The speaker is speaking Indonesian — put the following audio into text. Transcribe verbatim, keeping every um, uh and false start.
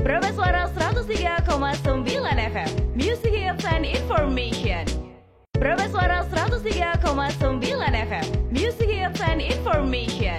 Suara seratus tiga koma sembilan F M Music Hits and Information. Suara seratus tiga koma sembilan